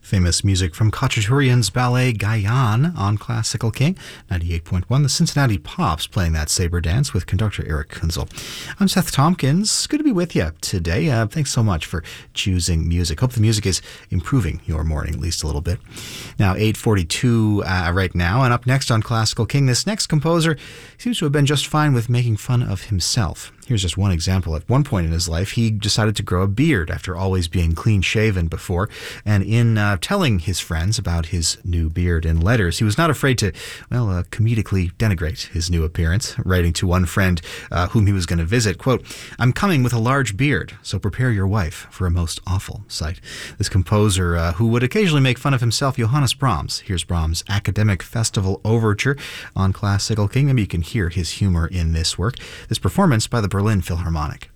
Famous music from Khachaturian's ballet Gayan on Classical King 98.1. The Cincinnati Pops playing that saber dance with conductor Eric Kunzel. I'm Seth Tompkins. Good to be with you today. Thanks so much for choosing music. Hope the music is improving your morning at least a little bit. Now 8:42 right now, and up next on Classical King, this next composer seems to have been just fine with making fun of himself. Here's just one example. At one point in his life, he decided to grow a beard after always being clean-shaven before. And in telling his friends about his new beard in letters, he was not afraid to, comedically denigrate his new appearance, writing to one friend whom he was going to visit, quote, "I'm coming with a large beard, so prepare your wife for a most awful sight." This composer, who would occasionally make fun of himself, Johannes Brahms. Here's Brahms' Academic Festival Overture on Classical King. Maybe you can hear his humor in this work. This performance by the Berlin Philharmonic.